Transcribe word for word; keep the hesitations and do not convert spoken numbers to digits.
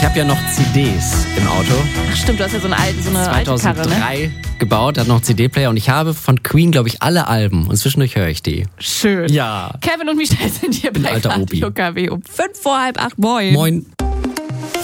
Ich habe ja noch C Ds im Auto. Ach stimmt, du hast ja so eine alte, so eine alte Karre, zweitausenddrei ne? gebaut, hat noch C D-Player und ich habe von Queen, glaube ich, alle Alben und zwischendurch höre ich die. Schön. Ja. Kevin und Michelle sind hier bei alter Opi. Radio K W um fünf vor halb acht. Moin. Moin.